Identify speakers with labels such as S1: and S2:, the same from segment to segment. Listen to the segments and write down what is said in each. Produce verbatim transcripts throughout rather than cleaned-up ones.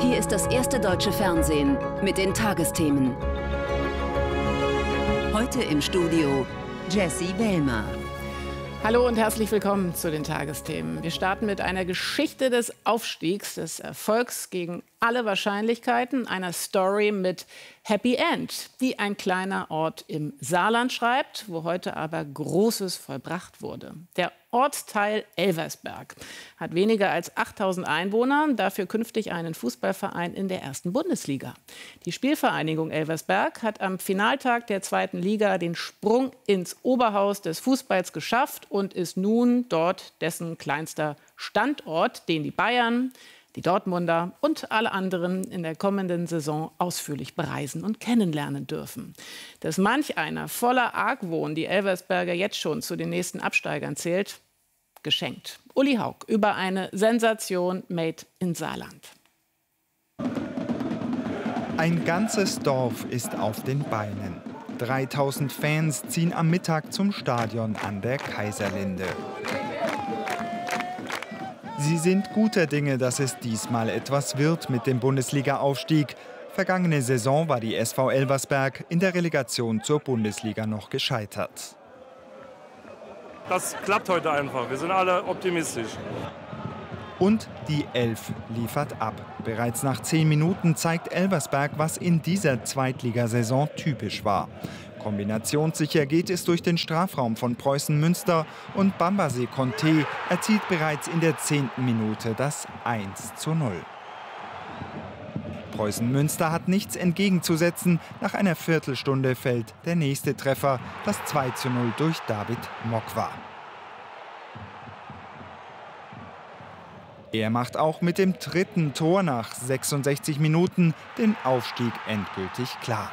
S1: Hier ist das erste deutsche Fernsehen mit den Tagesthemen. Heute im Studio Jessie Wellmer.
S2: Hallo und herzlich willkommen zu den Tagesthemen. Wir starten mit einer Geschichte des Aufstiegs, des Erfolgs gegen alle Wahrscheinlichkeiten, einer Story mit Happy End, die ein kleiner Ort im Saarland schreibt, wo heute aber Großes vollbracht wurde. Der Ortsteil Elversberg hat weniger als achttausend Einwohner, dafür künftig einen Fußballverein in der ersten Bundesliga. Die Spielvereinigung Elversberg hat am Finaltag der zweiten Liga den Sprung ins Oberhaus des Fußballs geschafft und ist nun dort dessen kleinster Standort, den die Bayern, die Dortmunder und alle anderen in der kommenden Saison ausführlich bereisen und kennenlernen dürfen. Dass manch einer voller Argwohn die Elversberger jetzt schon zu den nächsten Absteigern zählt, geschenkt. Uli Haug über eine Sensation made in Saarland.
S3: Ein ganzes Dorf ist auf den Beinen. dreitausend Fans ziehen am Mittag zum Stadion an der Kaiserlinde. Sie sind guter Dinge, dass es diesmal etwas wird mit dem Bundesliga-Aufstieg. Vergangene Saison war die S V Elversberg in der Relegation zur Bundesliga noch gescheitert.
S4: Das klappt heute einfach. Wir sind alle optimistisch.
S3: Und die Elf liefert ab. Bereits nach zehn Minuten zeigt Elversberg, was in dieser Zweitligasaison typisch war. Kombinationssicher geht es durch den Strafraum von Preußen Münster und Bambasé Conté erzielt bereits in der zehnten Minute das eins zu null. Preußen Münster hat nichts entgegenzusetzen. Nach einer Viertelstunde fällt der nächste Treffer, das zwei zu null durch David Mokwa. Er macht auch mit dem dritten Tor nach sechsundsechzig Minuten den Aufstieg endgültig klar.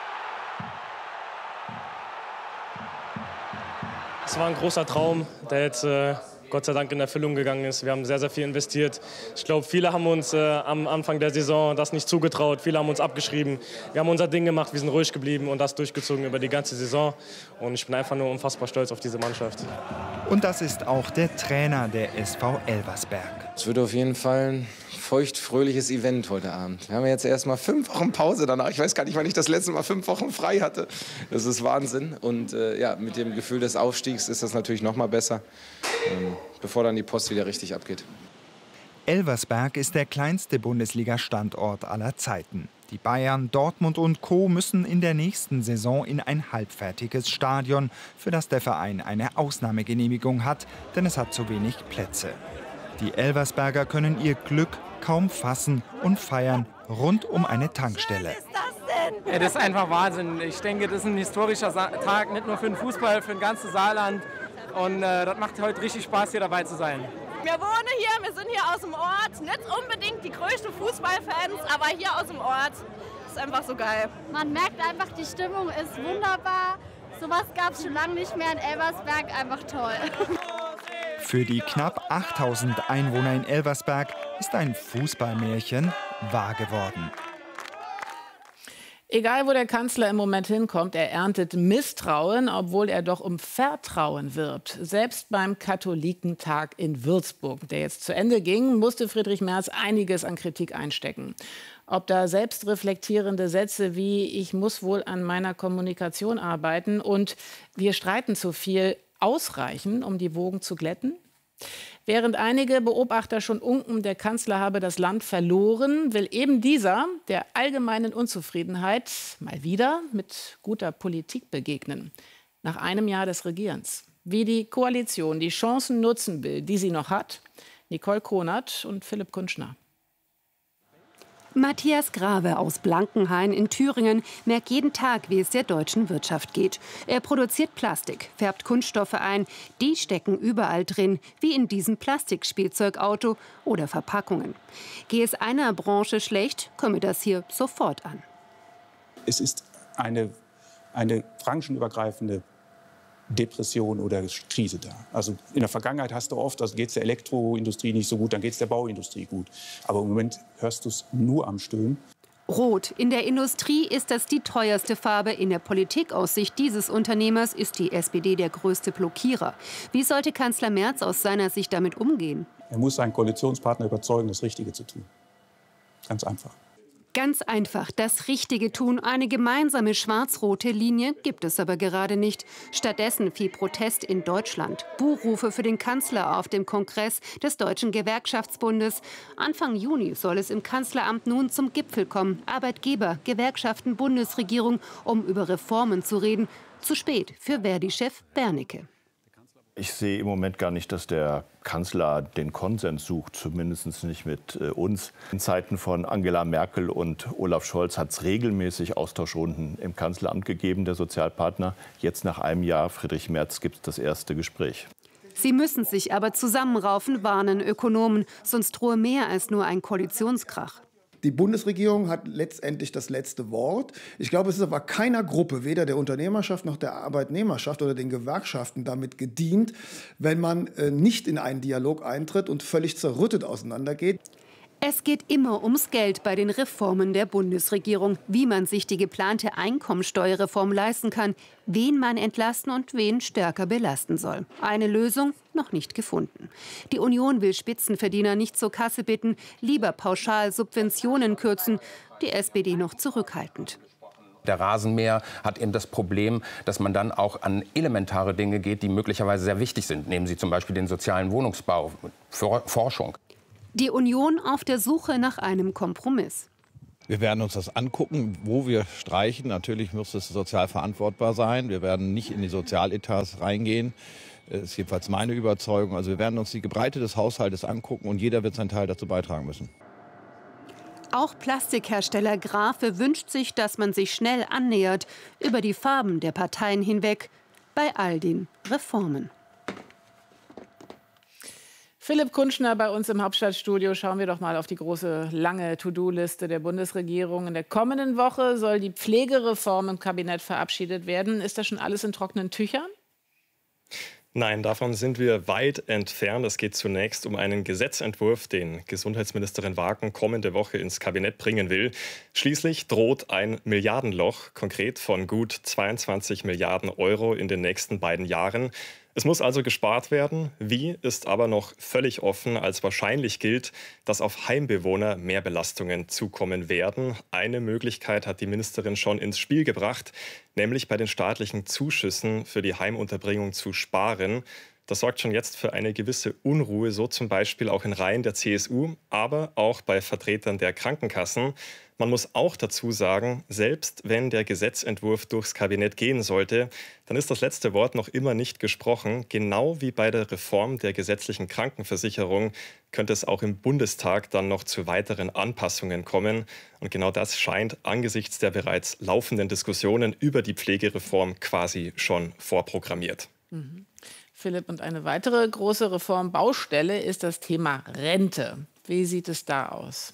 S5: Es war ein großer Traum, der jetzt äh, Gott sei Dank in Erfüllung gegangen ist. Wir haben sehr, sehr viel investiert. Ich glaube, viele haben uns äh, am Anfang der Saison das nicht zugetraut. Viele haben uns abgeschrieben. Wir haben unser Ding gemacht, wir sind ruhig geblieben und das durchgezogen über die ganze Saison. Und ich bin einfach nur unfassbar stolz auf diese Mannschaft.
S3: Und das ist auch der Trainer der S V Elversberg.
S6: Es wird auf jeden Fall ein feuchtfröhliches Event heute Abend. Wir haben jetzt erst mal fünf Wochen Pause danach. Ich weiß gar nicht, wann ich das letzte Mal fünf Wochen frei hatte. Das ist Wahnsinn. Und äh, ja, mit dem Gefühl des Aufstiegs ist das natürlich noch mal besser, ähm, bevor dann die Post wieder richtig abgeht.
S3: Elversberg ist der kleinste Bundesliga-Standort aller Zeiten. Die Bayern, Dortmund und Co. müssen in der nächsten Saison in ein halbfertiges Stadion, für das der Verein eine Ausnahmegenehmigung hat, denn es hat zu wenig Plätze. Die Elversberger können ihr Glück kaum fassen und feiern rund um eine Tankstelle.
S7: Was ist das denn?
S8: Ja, das ist einfach Wahnsinn. Ich denke, das ist ein historischer Tag, nicht nur für den Fußball, für das ganze Saarland. Und äh, das macht heute richtig Spaß, hier dabei zu sein.
S7: Wir wohnen hier, wir sind hier aus dem Ort. Nicht unbedingt die größten Fußballfans, aber hier aus dem Ort. Das ist einfach so geil.
S9: Man merkt einfach, die Stimmung ist wunderbar. Sowas gab es schon lange nicht mehr in Elversberg. Einfach toll.
S3: Für die knapp achttausend Einwohner in Elversberg ist ein Fußballmärchen wahr geworden.
S2: Egal, wo der Kanzler im Moment hinkommt, er erntet Misstrauen, obwohl er doch um Vertrauen wirbt. Selbst beim Katholikentag in Würzburg, der jetzt zu Ende ging, musste Friedrich Merz einiges an Kritik einstecken. Ob da selbstreflektierende Sätze wie „Ich muss wohl an meiner Kommunikation arbeiten“ und „Wir streiten zu viel“ ausreichen, um die Wogen zu glätten? Während einige Beobachter schon unken, der Kanzler habe das Land verloren, will eben dieser der allgemeinen Unzufriedenheit mal wieder mit guter Politik begegnen. Nach einem Jahr des Regierens. Wie die Koalition die Chancen nutzen will, die sie noch hat. Nicole Konert und Philipp Kunschner.
S10: Matthias Grave aus Blankenhain in Thüringen merkt jeden Tag, wie es der deutschen Wirtschaft geht. Er produziert Plastik, färbt Kunststoffe ein. Die stecken überall drin, wie in diesem Plastikspielzeugauto oder Verpackungen. Gehe es einer Branche schlecht, komme das hier sofort an.
S11: Es ist eine, eine branchenübergreifende Depression oder Krise da. Also in der Vergangenheit hast du oft, also geht es der Elektroindustrie nicht so gut, dann geht es der Bauindustrie gut. Aber im Moment hörst du es nur am Stöhnen.
S10: Rot. In der Industrie ist das die teuerste Farbe. In der Politik aus Sicht dieses Unternehmers ist die S P D der größte Blockierer. Wie sollte Kanzler Merz aus seiner Sicht damit umgehen?
S11: Er muss seinen Koalitionspartner überzeugen, das Richtige zu tun. Ganz einfach.
S10: Ganz einfach das Richtige tun. Eine gemeinsame schwarz-rote Linie gibt es aber gerade nicht. Stattdessen viel Protest in Deutschland. Buhrufe für den Kanzler auf dem Kongress des Deutschen Gewerkschaftsbundes. Anfang Juni soll es im Kanzleramt nun zum Gipfel kommen. Arbeitgeber, Gewerkschaften, Bundesregierung, um über Reformen zu reden. Zu spät für Verdi-Chef Bernicke.
S12: Ich sehe im Moment gar nicht, dass der Kanzler den Konsens sucht, zumindest nicht mit äh, uns. In Zeiten von Angela Merkel und Olaf Scholz hat es regelmäßig Austauschrunden im Kanzleramt gegeben, der Sozialpartner. Jetzt nach einem Jahr, Friedrich Merz, gibt es das erste Gespräch.
S10: Sie müssen sich aber zusammenraufen, warnen Ökonomen, sonst drohe mehr als nur ein Koalitionskrach.
S13: Die Bundesregierung hat letztendlich das letzte Wort. Ich glaube, es ist aber keiner Gruppe, weder der Unternehmerschaft noch der Arbeitnehmerschaft oder den Gewerkschaften damit gedient, wenn man äh, nicht in einen Dialog eintritt und völlig zerrüttet auseinandergeht.
S10: Es geht immer ums Geld bei den Reformen der Bundesregierung, wie man sich die geplante Einkommensteuerreform leisten kann, wen man entlasten und wen stärker belasten soll. Eine Lösung noch nicht gefunden. Die Union will Spitzenverdiener nicht zur Kasse bitten, lieber pauschal Subventionen kürzen, die S P D noch zurückhaltend.
S14: Der Rasenmäher hat eben das Problem, dass man dann auch an elementare Dinge geht, die möglicherweise sehr wichtig sind. Nehmen Sie zum Beispiel den sozialen Wohnungsbau, Forschung.
S10: Die Union auf der Suche nach einem Kompromiss.
S15: Wir werden uns das angucken, wo wir streichen. Natürlich muss es sozial verantwortbar sein. Wir werden nicht in die Sozialetats reingehen. Das ist jedenfalls meine Überzeugung. Also wir werden uns die Breite des Haushaltes angucken und jeder wird seinen Teil dazu beitragen müssen.
S10: Auch Plastikhersteller Grafe wünscht sich, dass man sich schnell annähert über die Farben der Parteien hinweg bei all den Reformen.
S2: Philipp Kunschner bei uns im Hauptstadtstudio. Schauen wir doch mal auf die große, lange To-Do-Liste der Bundesregierung. In der kommenden Woche soll die Pflegereform im Kabinett verabschiedet werden. Ist das schon alles in trockenen Tüchern?
S16: Nein, davon sind wir weit entfernt. Es geht zunächst um einen Gesetzentwurf, den Gesundheitsministerin Wagen kommende Woche ins Kabinett bringen will. Schließlich droht ein Milliardenloch, konkret von gut zweiundzwanzig Milliarden Euro in den nächsten beiden Jahren. Es muss also gespart werden. Wie, ist aber noch völlig offen. Als wahrscheinlich gilt, dass auf Heimbewohner mehr Belastungen zukommen werden. Eine Möglichkeit hat die Ministerin schon ins Spiel gebracht, nämlich bei den staatlichen Zuschüssen für die Heimunterbringung zu sparen. Das sorgt schon jetzt für eine gewisse Unruhe, so zum Beispiel auch in Reihen der C S U, aber auch bei Vertretern der Krankenkassen. Man muss auch dazu sagen, selbst wenn der Gesetzentwurf durchs Kabinett gehen sollte, dann ist das letzte Wort noch immer nicht gesprochen. Genau wie bei der Reform der gesetzlichen Krankenversicherung könnte es auch im Bundestag dann noch zu weiteren Anpassungen kommen. Und genau das scheint angesichts der bereits laufenden Diskussionen über die Pflegereform quasi schon vorprogrammiert.
S2: Mhm. Philipp, und eine weitere große Reformbaustelle ist das Thema Rente. Wie sieht es da aus?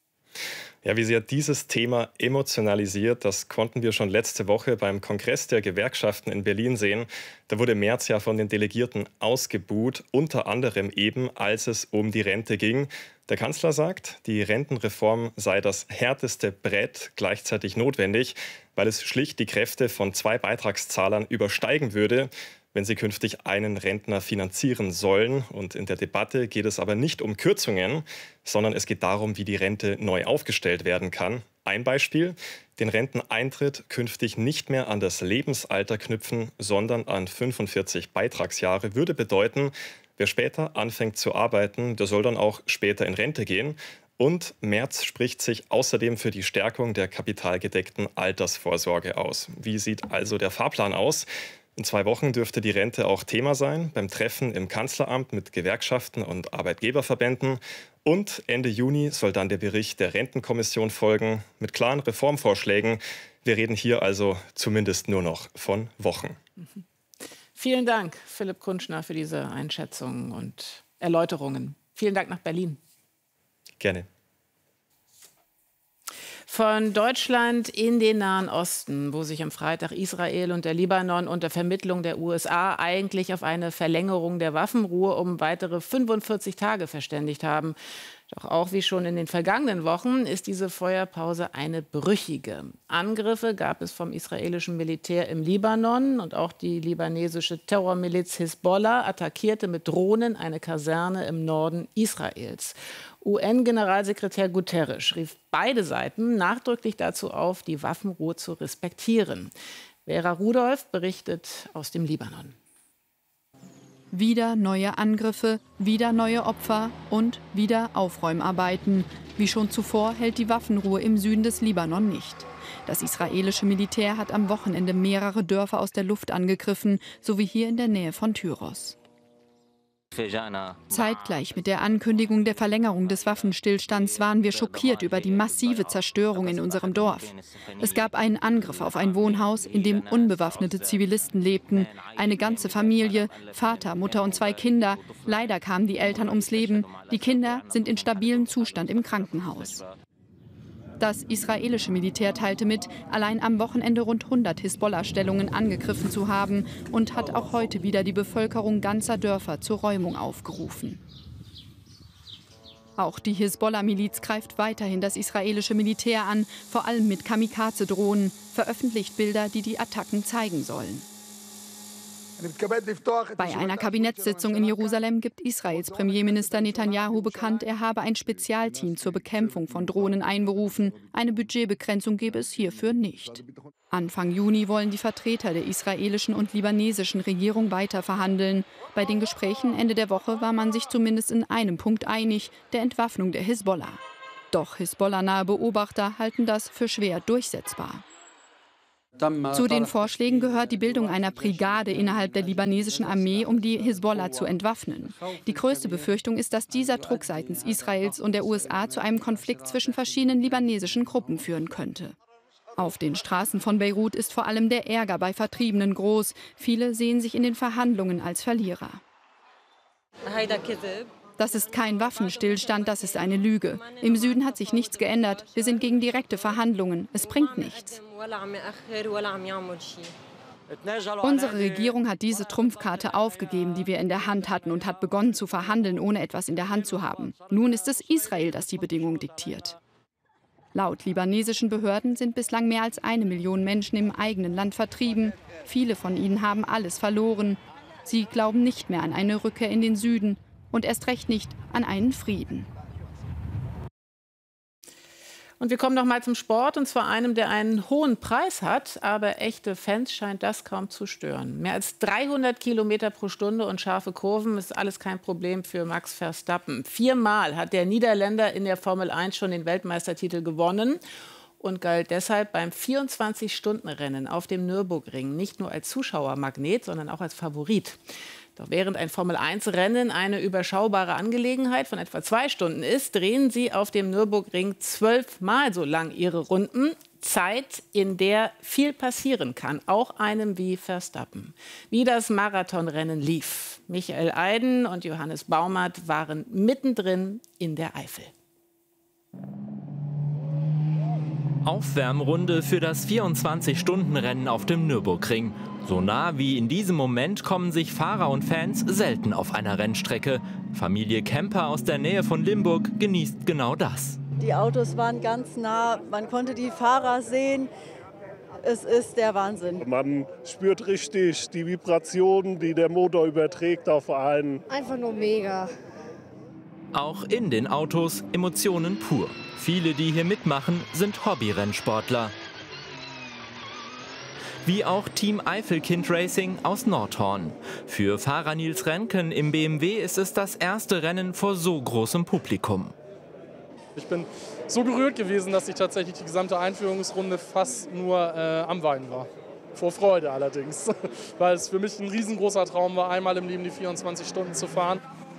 S16: Ja, wie sehr dieses Thema emotionalisiert, das konnten wir schon letzte Woche beim Kongress der Gewerkschaften in Berlin sehen. Da wurde Merz ja von den Delegierten ausgebuht, unter anderem eben, als es um die Rente ging. Der Kanzler sagt, die Rentenreform sei das härteste Brett, gleichzeitig notwendig, weil es schlicht die Kräfte von zwei Beitragszahlern übersteigen würde, wenn sie künftig einen Rentner finanzieren sollen. Und in der Debatte geht es aber nicht um Kürzungen, sondern es geht darum, wie die Rente neu aufgestellt werden kann. Ein Beispiel: den Renteneintritt künftig nicht mehr an das Lebensalter knüpfen, sondern an fünfundvierzig Beitragsjahre, würde bedeuten, wer später anfängt zu arbeiten, der soll dann auch später in Rente gehen. Und Merz spricht sich außerdem für die Stärkung der kapitalgedeckten Altersvorsorge aus. Wie sieht also der Fahrplan aus? In zwei Wochen dürfte die Rente auch Thema sein, beim Treffen im Kanzleramt mit Gewerkschaften und Arbeitgeberverbänden. Und Ende Juni soll dann der Bericht der Rentenkommission folgen, mit klaren Reformvorschlägen. Wir reden hier also zumindest nur noch von Wochen.
S2: Mhm. Vielen Dank, Philipp Kunschner, für diese Einschätzungen und Erläuterungen. Vielen Dank nach Berlin.
S16: Gerne.
S2: Von Deutschland in den Nahen Osten, wo sich am Freitag Israel und der Libanon unter Vermittlung der U S A eigentlich auf eine Verlängerung der Waffenruhe um weitere fünfundvierzig Tage verständigt haben. Doch auch wie schon in den vergangenen Wochen ist diese Feuerpause eine brüchige. Angriffe gab es vom israelischen Militär im Libanon und auch die libanesische Terrormiliz Hisbollah attackierte mit Drohnen eine Kaserne im Norden Israels. U N-Generalsekretär Guterres rief beide Seiten nachdrücklich dazu auf, die Waffenruhe zu respektieren. Vera Rudolph berichtet aus dem Libanon.
S17: Wieder neue Angriffe, wieder neue Opfer und wieder Aufräumarbeiten. Wie schon zuvor hält die Waffenruhe im Süden des Libanon nicht. Das israelische Militär hat am Wochenende mehrere Dörfer aus der Luft angegriffen, so wie hier in der Nähe von Tyros. Zeitgleich mit der Ankündigung der Verlängerung des Waffenstillstands waren wir schockiert über die massive Zerstörung in unserem Dorf. Es gab einen Angriff auf ein Wohnhaus, in dem unbewaffnete Zivilisten lebten. Eine ganze Familie, Vater, Mutter und zwei Kinder. Leider kamen die Eltern ums Leben. Die Kinder sind in stabilem Zustand im Krankenhaus. Das israelische Militär teilte mit, allein am Wochenende rund hundert Hisbollah-Stellungen angegriffen zu haben und hat auch heute wieder die Bevölkerung ganzer Dörfer zur Räumung aufgerufen. Auch die Hisbollah-Miliz greift weiterhin das israelische Militär an, vor allem mit Kamikaze-Drohnen, veröffentlicht Bilder, die die Attacken zeigen sollen. Bei einer Kabinettssitzung in Jerusalem gibt Israels Premierminister Netanyahu bekannt, er habe ein Spezialteam zur Bekämpfung von Drohnen einberufen. Eine Budgetbegrenzung gebe es hierfür nicht. Anfang Juni wollen die Vertreter der israelischen und libanesischen Regierung weiter verhandeln. Bei den Gesprächen Ende der Woche war man sich zumindest in einem Punkt einig, der Entwaffnung der Hisbollah. Doch Hisbollah-nahe Beobachter halten das für schwer durchsetzbar. Zu den Vorschlägen gehört die Bildung einer Brigade innerhalb der libanesischen Armee, um die Hisbollah zu entwaffnen. Die größte Befürchtung ist, dass dieser Druck seitens Israels und der U S A zu einem Konflikt zwischen verschiedenen libanesischen Gruppen führen könnte. Auf den Straßen von Beirut ist vor allem der Ärger bei Vertriebenen groß. Viele sehen sich in den Verhandlungen als Verlierer. Das ist kein Waffenstillstand, das ist eine Lüge. Im Süden hat sich nichts geändert. Wir sind gegen direkte Verhandlungen. Es bringt nichts. Unsere Regierung hat diese Trumpfkarte aufgegeben, die wir in der Hand hatten, und hat begonnen zu verhandeln, ohne etwas in der Hand zu haben. Nun ist es Israel, das die Bedingungen diktiert. Laut libanesischen Behörden sind bislang mehr als eine Million Menschen im eigenen Land vertrieben. Viele von ihnen haben alles verloren. Sie glauben nicht mehr an eine Rückkehr in den Süden und erst recht nicht an einen Frieden.
S2: Und wir kommen noch mal zum Sport, und zwar einem, der einen hohen Preis hat, aber echte Fans scheint das kaum zu stören. Mehr als dreihundert Kilometer pro Stunde und scharfe Kurven ist alles kein Problem für Max Verstappen. Viermal hat der Niederländer in der Formel eins schon den Weltmeistertitel gewonnen und galt deshalb beim vierundzwanzig-Stunden-Rennen auf dem Nürburgring nicht nur als Zuschauermagnet, sondern auch als Favorit. Doch während ein Formel eins Rennen eine überschaubare Angelegenheit von etwa zwei Stunden ist, drehen sie auf dem Nürburgring zwölfmal so lang ihre Runden. Zeit, in der viel passieren kann, auch einem wie Verstappen. Wie das Marathonrennen lief. Michael Eiden und Johannes Baumert waren mittendrin in der Eifel.
S18: Aufwärmrunde für das vierundzwanzig-Stunden-Rennen auf dem Nürburgring. So nah wie in diesem Moment kommen sich Fahrer und Fans selten auf einer Rennstrecke. Familie Kemper aus der Nähe von Limburg genießt genau das.
S19: Die Autos waren ganz nah, man konnte die Fahrer sehen. Es ist der Wahnsinn.
S20: Man spürt richtig die Vibrationen, die der Motor überträgt auf einen.
S21: Einfach nur mega.
S18: Auch in den Autos Emotionen pur. Viele, die hier mitmachen, sind Hobby-Rennsportler. Wie auch Team Eifelkind Racing aus Nordhorn. Für Fahrer Nils Renken im B M W ist es das erste Rennen vor so großem Publikum.
S22: Ich bin so gerührt gewesen, dass ich tatsächlich die gesamte Einführungsrunde fast nur äh, am Weinen war. Vor Freude allerdings, weil es für mich ein riesengroßer Traum war, einmal im Leben die vierundzwanzig Stunden zu fahren.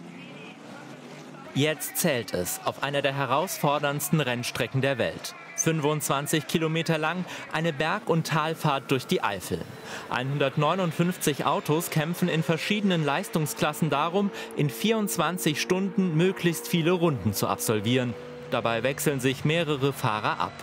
S18: Jetzt zählt es auf einer der herausforderndsten Rennstrecken der Welt. fünfundzwanzig Kilometer lang, eine Berg- und Talfahrt durch die Eifel. hundertneunundfünfzig Autos kämpfen in verschiedenen Leistungsklassen darum, in vierundzwanzig Stunden möglichst viele Runden zu absolvieren. Dabei wechseln sich mehrere Fahrer ab.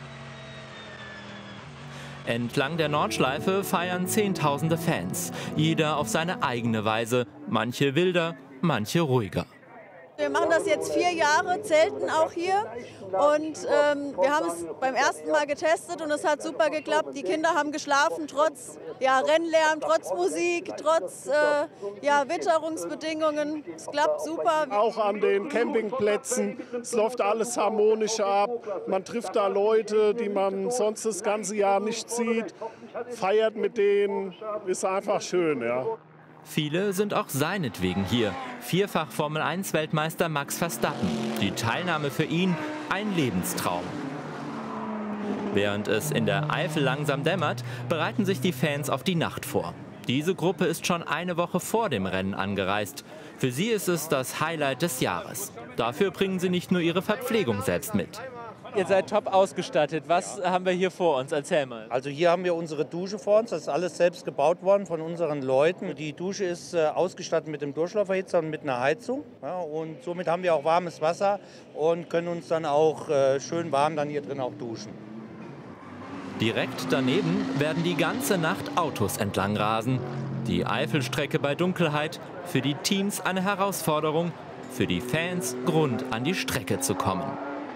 S18: Entlang der Nordschleife feiern Zehntausende Fans. Jeder auf seine eigene Weise. Manche wilder, manche ruhiger.
S19: Wir machen das jetzt vier Jahre, zelten auch hier. Und ähm, wir haben es beim ersten Mal getestet und es hat super geklappt. Die Kinder haben geschlafen, trotz ja, Rennlärm, trotz Musik, trotz äh, ja, Witterungsbedingungen. Es klappt super.
S20: Auch an den Campingplätzen, es läuft alles harmonisch ab. Man trifft da Leute, die man sonst das ganze Jahr nicht sieht, feiert mit denen, ist einfach schön, ja.
S18: Viele sind auch seinetwegen hier. Vierfach Formel eins Weltmeister Max Verstappen. Die Teilnahme für ihn ein Lebenstraum. Während es in der Eifel langsam dämmert, bereiten sich die Fans auf die Nacht vor. Diese Gruppe ist schon eine Woche vor dem Rennen angereist. Für sie ist es das Highlight des Jahres. Dafür bringen sie nicht nur ihre Verpflegung selbst mit.
S1: Ihr seid top ausgestattet. Was haben wir hier vor uns? Erzähl mal.
S21: Also hier haben wir unsere Dusche vor uns. Das ist alles selbst gebaut worden von unseren Leuten. Die Dusche ist äh, ausgestattet mit dem Durchlauferhitzer und mit einer Heizung. Ja, und somit haben wir auch warmes Wasser und können uns dann auch äh, schön warm dann hier drin auch duschen.
S18: Direkt daneben werden die ganze Nacht Autos entlang rasen. Die Eifelstrecke bei Dunkelheit, für die Teams eine Herausforderung, für die Fans Grund, an die Strecke zu kommen.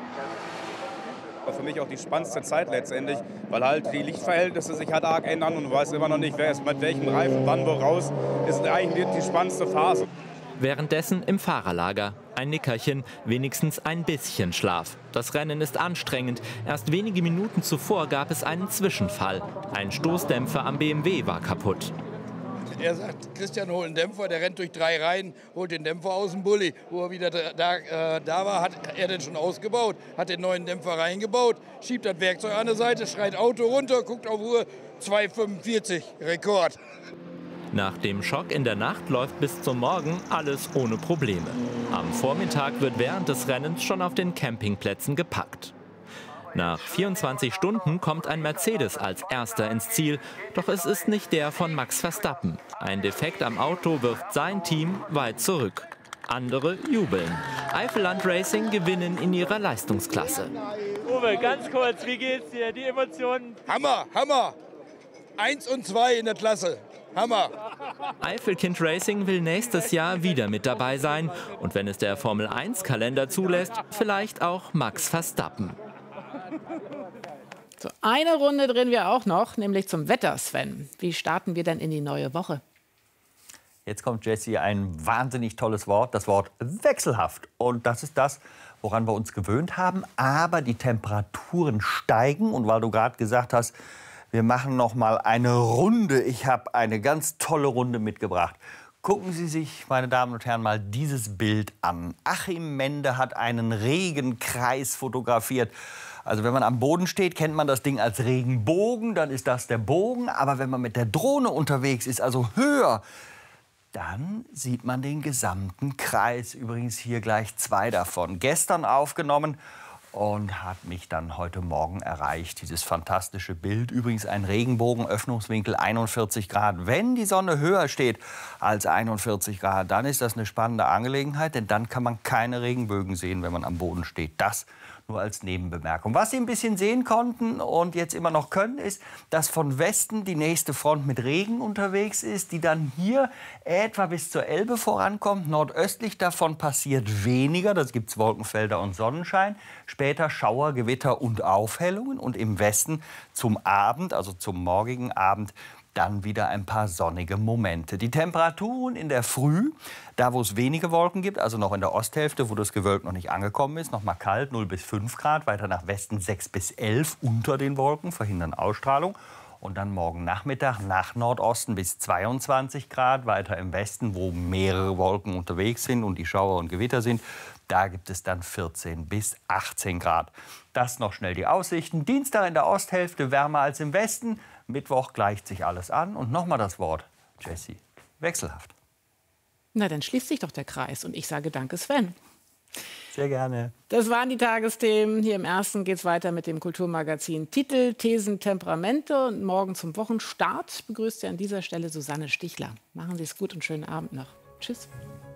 S23: Für mich auch die spannendste Zeit letztendlich, weil halt die Lichtverhältnisse sich halt arg ändern und du weißt immer noch nicht, wer ist mit welchem Reifen wann wo raus. Ist eigentlich die spannendste Phase.
S18: Währenddessen im Fahrerlager ein Nickerchen, wenigstens ein bisschen Schlaf. Das Rennen ist anstrengend. Erst wenige Minuten zuvor gab es einen Zwischenfall. Ein Stoßdämpfer am B M W war kaputt.
S24: Er sagt, Christian, hol einen Dämpfer, der rennt durch drei Reihen, holt den Dämpfer aus dem Bulli. Wo er wieder da, äh, da war, hat er den schon ausgebaut, hat den neuen Dämpfer reingebaut, schiebt das Werkzeug an der Seite, schreit Auto runter, guckt auf Uhr, zwei fünfundvierzig, Rekord.
S18: Nach dem Schock in der Nacht läuft bis zum Morgen alles ohne Probleme. Am Vormittag wird während des Rennens schon auf den Campingplätzen gepackt. Nach vierundzwanzig Stunden kommt ein Mercedes als erster ins Ziel. Doch es ist nicht der von Max Verstappen. Ein Defekt am Auto wirft sein Team weit zurück. Andere jubeln. Eifelland Racing gewinnen in ihrer Leistungsklasse.
S1: Uwe, ganz kurz, wie geht's dir? Die Emotionen?
S24: Hammer, Hammer. Eins und zwei in der Klasse. Hammer.
S18: Eifelkind Racing will nächstes Jahr wieder mit dabei sein. Und wenn es der Formel eins Kalender zulässt, vielleicht auch Max Verstappen.
S2: So, eine Runde drehen wir auch noch, nämlich zum Wetter, Sven. Wie starten wir denn in die neue Woche?
S25: Jetzt kommt, Jessie, ein wahnsinnig tolles Wort, das Wort wechselhaft. Und das ist das, woran wir uns gewöhnt haben. Aber die Temperaturen steigen. Und weil du gerade gesagt hast, wir machen noch mal eine Runde. Ich habe eine ganz tolle Runde mitgebracht. Gucken Sie sich, meine Damen und Herren, mal dieses Bild an. Achim Mende hat einen Regenkreis fotografiert. Also wenn man am Boden steht, kennt man das Ding als Regenbogen, dann ist das der Bogen. Aber wenn man mit der Drohne unterwegs ist, also höher, dann sieht man den gesamten Kreis. Übrigens hier gleich zwei davon. Gestern aufgenommen und hat mich dann heute Morgen erreicht. Dieses fantastische Bild. Übrigens ein Regenbogen, Öffnungswinkel einundvierzig Grad. Wenn die Sonne höher steht als einundvierzig Grad, dann ist das eine spannende Angelegenheit. Denn dann kann man keine Regenbögen sehen, wenn man am Boden steht. Das nur als Nebenbemerkung. Was Sie ein bisschen sehen konnten und jetzt immer noch können, ist, dass von Westen die nächste Front mit Regen unterwegs ist, die dann hier etwa bis zur Elbe vorankommt. Nordöstlich davon passiert weniger, da gibt es Wolkenfelder und Sonnenschein. Später Schauer, Gewitter und Aufhellungen. Und im Westen zum Abend, also zum morgigen Abend, dann wieder ein paar sonnige Momente. Die Temperaturen in der Früh, da wo es wenige Wolken gibt, also noch in der Osthälfte, wo das Gewölk noch nicht angekommen ist, noch mal kalt, null bis fünf Grad, weiter nach Westen sechs bis elf unter den Wolken, verhindern Ausstrahlung. Und dann morgen Nachmittag nach Nordosten bis zweiundzwanzig Grad, weiter im Westen, wo mehrere Wolken unterwegs sind und die Schauer und Gewitter sind, da gibt es dann vierzehn bis achtzehn Grad. Das noch schnell die Aussichten. Dienstag in der Osthälfte wärmer als im Westen. Mittwoch gleicht sich alles an. Und nochmal das Wort, Jessie, wechselhaft.
S2: Na, dann schließt sich doch der Kreis. Und ich sage danke, Sven.
S25: Sehr gerne.
S2: Das waren die Tagesthemen. Hier im Ersten geht es weiter mit dem Kulturmagazin Titel, Thesen, Temperamente. Und morgen zum Wochenstart begrüßt Sie an dieser Stelle Susanne Stichler. Machen Sie es gut und schönen Abend noch. Tschüss.